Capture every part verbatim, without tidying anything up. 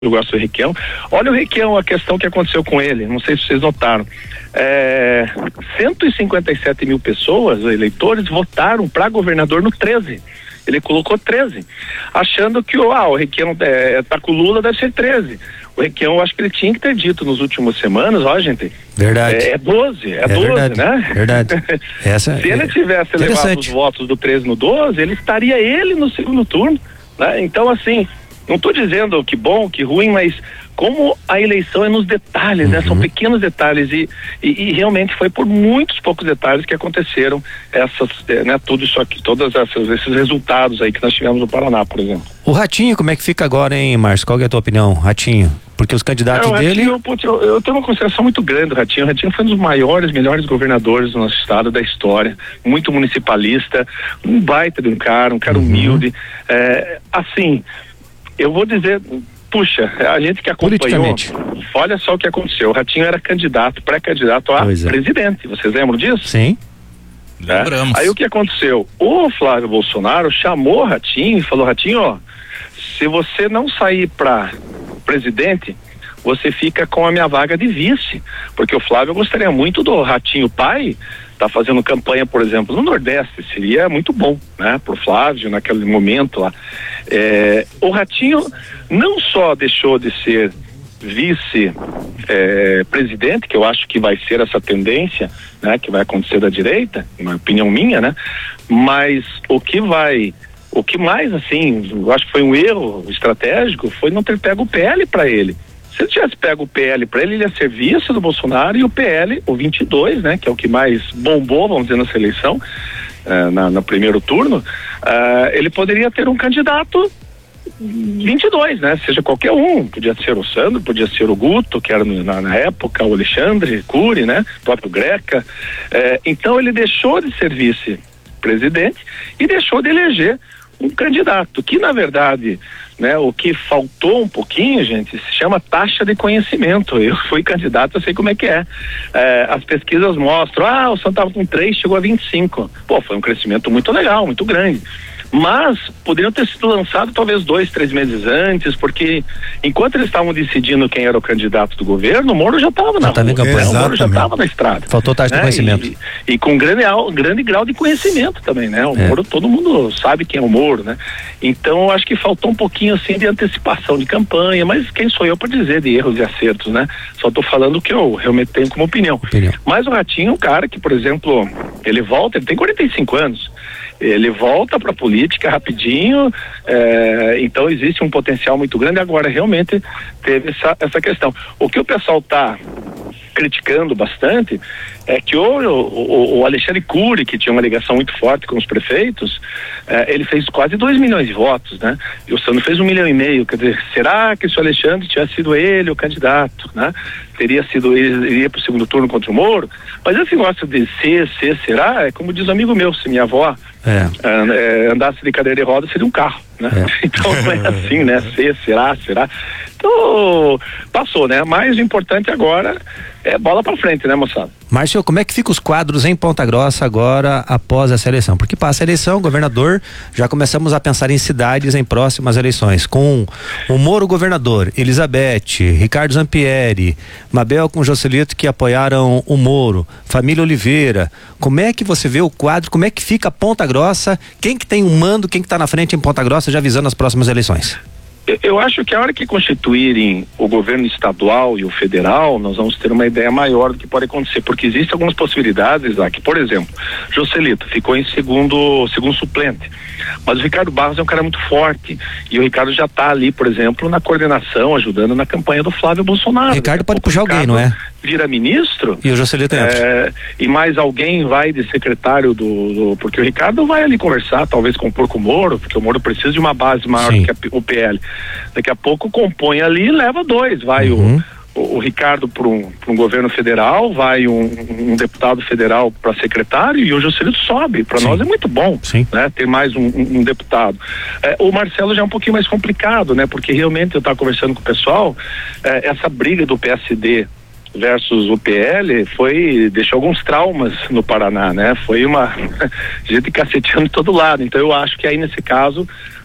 eu gosto do Requião. Olha o Requião, a questão que aconteceu com ele, não sei se vocês notaram. É, cento e cinquenta e sete mil pessoas, eleitores, votaram para governador no treze. Ele colocou treze, achando que ah, o Requião é, tá com o Lula, deve ser treze. O Requião, eu acho que ele tinha que ter dito nos últimos semanas, ó, gente. Verdade. É, é doze, é, é doze, verdade, né? Verdade. Essa Se ele é tivesse levado os votos do treze no doze, ele estaria ele no segundo turno, né? Então, assim, não estou dizendo que bom, que ruim, mas como a eleição é nos detalhes, uhum. né? São pequenos detalhes e, e, e realmente foi por muitos poucos detalhes que aconteceram essas, né? Tudo isso aqui, todos esses resultados aí que nós tivemos no Paraná, por exemplo. O Ratinho, como é que fica agora, hein, Márcio? Qual que é a tua opinião, Ratinho? Porque os candidatos Não, dele... Ratinho, eu, eu tenho uma consideração muito grande do Ratinho. O Ratinho foi um dos maiores, melhores governadores do nosso estado, da história, muito municipalista, um baita de um cara, um cara uhum. humilde. É, assim, eu vou dizer... Puxa, a gente que acompanhou, olha só o que aconteceu. O Ratinho era candidato, pré-candidato a é. presidente. Vocês lembram disso? Sim. É. Lembramos. Aí o que aconteceu? O Flávio Bolsonaro chamou o Ratinho e falou: Ratinho, ó, se você não sair para presidente, você fica com a minha vaga de vice. Porque o Flávio gostaria muito do Ratinho pai, tá fazendo campanha, por exemplo, no Nordeste, seria muito bom, né, pro Flávio naquele momento lá. É, o Ratinho não só deixou de ser vice-presidente, é, que eu acho que vai ser essa tendência, né, que vai acontecer da direita, uma opinião minha, né, mas o que vai, o que mais, assim, eu acho que foi um erro estratégico, foi não ter pego o P L para ele. Se ele tivesse pego o P L para ele, ele ia ser vice do Bolsonaro, e o P L, o vinte e dois, né, que é o que mais bombou, vamos dizer, nessa eleição, uh, na, no primeiro turno, uh, ele poderia ter um candidato vinte e dois, né, seja qualquer um, podia ser o Sandro, podia ser o Guto, que era na, na época, o Alexandre Cury, né, o próprio Greca, uh, então ele deixou de ser vice-presidente e deixou de eleger um candidato, que na verdade, né, o que faltou um pouquinho, gente, se chama taxa de conhecimento. Eu fui candidato, eu sei como é que é. é as pesquisas mostram, ah, o São estava com três, chegou a vinte e cinco. Pô, foi um crescimento muito legal, muito grande. Mas poderiam ter sido lançados talvez dois, três meses antes, porque enquanto eles estavam decidindo quem era o candidato do governo, o Moro já estava na rua, né? O Moro já estava na estrada. Faltou taxa, né, de conhecimento. E, e com grande, grande grau de conhecimento também, né? O é. Moro, todo mundo sabe quem é o Moro, né? Então, eu acho que faltou um pouquinho, assim, de antecipação de campanha, mas quem sou eu para dizer de erros e acertos, né? Só estou falando o que eu realmente tenho como opinião. opinião. Mas o Ratinho é um cara que, por exemplo, ele volta, ele tem quarenta e cinco anos, ele volta para a política rapidinho, é, então existe um potencial muito grande. Agora realmente teve essa, essa questão. O que o pessoal está criticando bastante é que o, o, o Alexandre Cury, que tinha uma ligação muito forte com os prefeitos, é, ele fez quase dois milhões de votos, né? E o Sandro fez um milhão e meio. Quer dizer, será que se o Alexandre tivesse sido ele o candidato, né? Teria sido ele, iria para o segundo turno contra o Moro? Mas esse negócio de ser, ser, será, é como diz um amigo meu, se minha avó é. É, andasse de cadeira de roda, seria um carro, né? É. Então não é assim, né? Ser, será, será. Então, passou, né? Mas o importante agora é bola pra frente, né, moçada? Márcio, como é que ficam os quadros em Ponta Grossa agora após essa eleição? Porque passa a eleição, governador, já começamos a pensar em cidades em próximas eleições, com o Moro governador, Elizabeth, Ricardo Zampieri, Mabel com Joselito, que apoiaram o Moro, família Oliveira. Como é que você vê o quadro, como é que fica Ponta Grossa, quem que tem o mando, quem que tá na frente em Ponta Grossa, já visando as próximas eleições? Eu acho que a hora que constituírem o governo estadual e o federal, nós vamos ter uma ideia maior do que pode acontecer, porque existem algumas possibilidades lá, que, por exemplo, Joselito ficou em segundo, segundo suplente, mas o Ricardo Barros é um cara muito forte, e o Ricardo já está ali, por exemplo, na coordenação, ajudando na campanha do Flávio Bolsonaro. Ricardo pode puxar alguém, não é? Vira ministro. E o Joselito entra. É, e mais alguém vai de secretário do, do... Porque o Ricardo vai ali conversar, talvez compor com o Moro, porque o Moro precisa de uma base maior Sim. do que a, o P L. Daqui a pouco compõe ali e leva dois. Vai uhum. o, o, o Ricardo para um, um governo federal, vai um, um deputado federal para secretário e o Joselito sobe. Para nós é muito bom, Sim. né? Ter mais um, um, um deputado. É, o Marcelo já é um pouquinho mais complicado, né? Porque realmente eu estava conversando com o pessoal, é, essa briga do P S D versus o P L foi, deixou alguns traumas no Paraná, né? Foi uma gente caceteando de todo lado. Então eu acho que aí nesse caso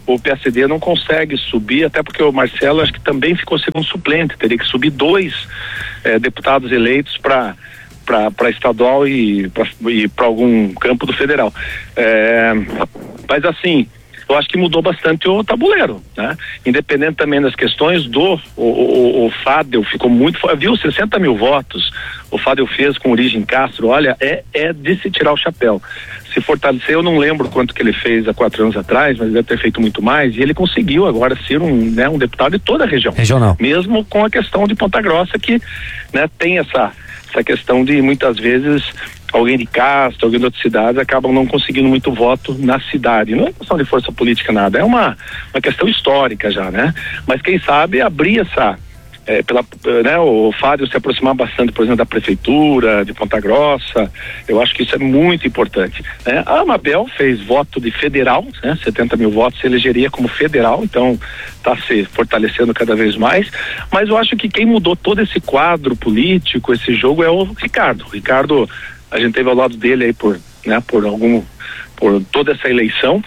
o P S D não consegue subir, até porque o Marcelo acho que também ficou segundo suplente, teria que subir dois eh, deputados eleitos para para estadual e para algum campo do federal. É, mas assim, eu acho que mudou bastante o tabuleiro, né? Independente também das questões do o, o, o Fadel ficou muito, viu, sessenta mil votos o Fadel fez com origem em Castro, olha, é, é de se tirar o chapéu. Se fortalecer, eu não lembro quanto que ele fez há quatro anos atrás, mas deve ter feito muito mais, e ele conseguiu agora ser um, né, um deputado de toda a região. Regional. Mesmo com a questão de Ponta Grossa, que, né, tem essa, essa questão de muitas vezes alguém de Castro, alguém de outras cidades acabam não conseguindo muito voto na cidade. Não é questão de força política nada, é uma, uma questão histórica já, né? Mas quem sabe abrir essa, é, pela, né, o Fábio se aproximar bastante, por exemplo, da prefeitura de Ponta Grossa, eu acho que isso é muito importante, né? A Amabel fez voto de federal, né? setenta mil votos, se elegeria como federal, então está se fortalecendo cada vez mais, mas eu acho que quem mudou todo esse quadro político, esse jogo, é o Ricardo. O Ricardo, a gente teve ao lado dele aí por, né, por algum, por toda essa eleição,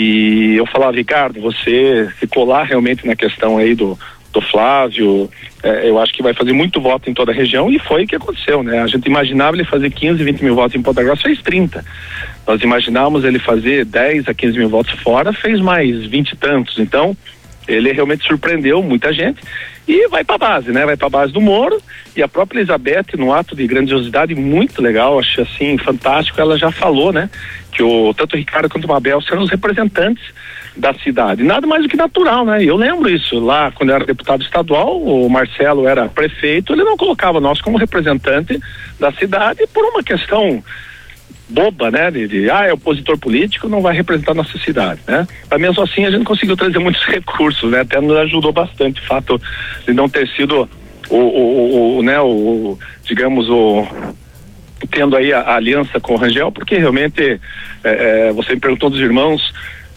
e eu falava, Ricardo, você ficou lá realmente na questão aí do, do Flávio, é, eu acho que vai fazer muito voto em toda a região, e foi o que aconteceu, né? A gente imaginava ele fazer quinze, vinte mil votos em Ponta Grossa, fez trinta. Nós imaginávamos ele fazer dez a quinze mil votos fora, fez mais vinte e tantos. Então, ele realmente surpreendeu muita gente e vai para a base, né? Vai para a base do Moro, e a própria Elizabeth, num ato de grandiosidade muito legal, acho assim, fantástico, ela já falou, né? Que o, tanto o Ricardo quanto o Mabel serão os representantes da cidade. Nada mais do que natural, né? E eu lembro isso, lá quando eu era deputado estadual, o Marcelo era prefeito, ele não colocava nós como representante da cidade por uma questão boba, né, de, de, ah, é opositor político, não vai representar nossa cidade, né? Mas mesmo assim a gente conseguiu trazer muitos recursos, né? Até nos ajudou bastante o fato de não ter sido o, o, o né, o, digamos, o tendo aí a, a aliança com o Rangel, porque realmente é, é, você me perguntou dos irmãos,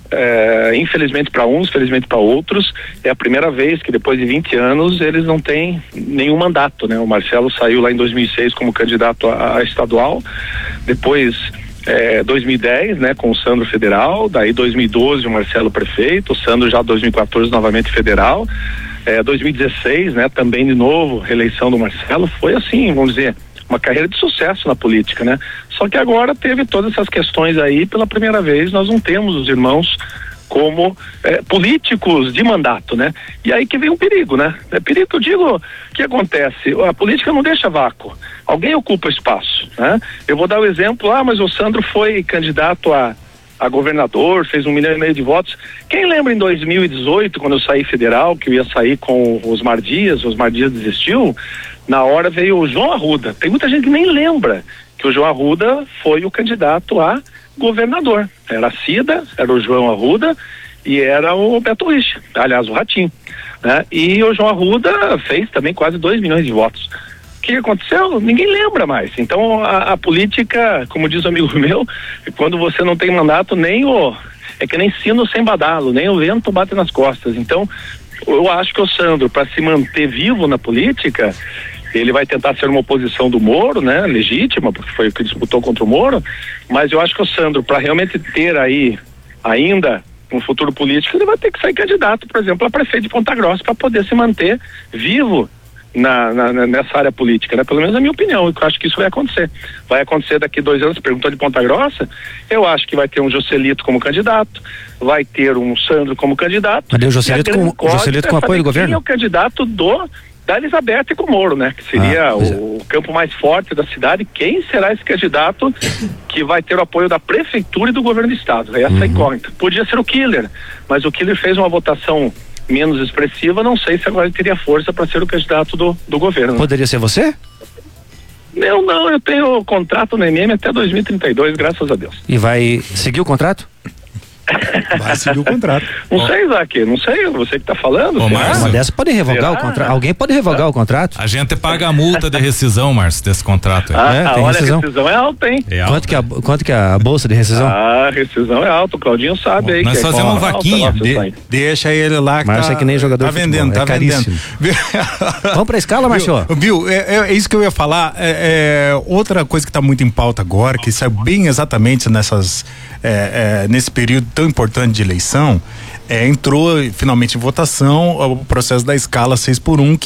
é, infelizmente para uns, felizmente para outros, é a primeira vez que depois de vinte anos eles não têm nenhum mandato, né? O Marcelo saiu lá em dois mil e seis como candidato a, a estadual, depois é, dois mil e dez, né, com o Sandro federal, daí dois mil e doze o Marcelo prefeito, o Sandro já dois mil e quatorze novamente federal, é, dois mil e dezesseis, né, também de novo reeleição do Marcelo. Foi assim, vamos dizer, uma carreira de sucesso na política, né? Só que agora teve todas essas questões aí, pela primeira vez nós não temos os irmãos como é, políticos de mandato, né? E aí que vem um perigo, né? É perigo que eu digo, o que acontece? A política não deixa vácuo, alguém ocupa espaço, né? Eu vou dar o exemplo, ah, mas o Sandro foi candidato a, a governador, fez um milhão e meio de votos. Quem lembra em dois mil e dezoito, quando eu saí federal, que eu ia sair com os Osmar Dias, o Osmar Dias desistiu, na hora veio o João Arruda. Tem muita gente que nem lembra que o João Arruda foi o candidato a governador. Era a Cida, era o João Arruda e era o Beto Richa, aliás, o Ratinho, né? E o João Arruda fez também quase dois milhões de votos. O que aconteceu? Ninguém lembra mais. Então a, a política, como diz um amigo meu, quando você não tem mandato, nem o é que nem sino sem badalo, nem o vento bate nas costas. Então eu acho que o Sandro, para se manter vivo na política, ele vai tentar ser uma oposição do Moro, né? Legítima, porque foi o que disputou contra o Moro, mas eu acho que o Sandro, para realmente ter aí ainda um futuro político, ele vai ter que sair candidato, por exemplo, a prefeito de Ponta Grossa, para poder se manter vivo na, na, nessa área política, né? Pelo menos na minha opinião, eu acho que isso vai acontecer. Vai acontecer daqui dois anos, perguntou de Ponta Grossa, eu acho que vai ter um Joselito como candidato, vai ter um Sandro como candidato. Cadê o Joselito com, Joselito com apoio do governo? Quem é o candidato do da Elizabeth com o Moro, né? Que seria ah, o, o campo mais forte da cidade. Quem será esse candidato que vai ter o apoio da prefeitura e do governo do estado? Essa uhum. é incógnita. Podia ser o Killer, mas o Killer fez uma votação menos expressiva, não sei se agora ele teria força para ser o candidato do, do governo. Poderia ser você? Eu não, eu tenho contrato no M M até dois mil e trinta e dois, graças a Deus. E vai seguir o contrato? Vai seguir o contrato. Não oh. sei, Isaac, não sei, você que tá falando. Oh, Márcio, dessa pode revogar será? o contrato. Alguém pode revogar ah. o contrato? A gente paga a multa de rescisão, Márcio, desse contrato aí. Ah, é, tem olha, rescisão. A rescisão é alta, hein? É alta. Quanto, que a, quanto que a bolsa de rescisão? Ah, a rescisão é alta, o Claudinho sabe. Bom, aí. Nós que fazemos uma vaquinha. De, deixa ele lá que Márcio tá, é que nem jogador tá vendendo, futebol, tá é vendendo. Vamos pra escala, Márcio? Viu, é, é isso que eu ia falar. É, é, outra coisa que tá muito em pauta agora, que saiu bem exatamente nessas, é, é, nesse período tão tão importante de eleição, é, entrou finalmente em votação o processo da escala seis por um,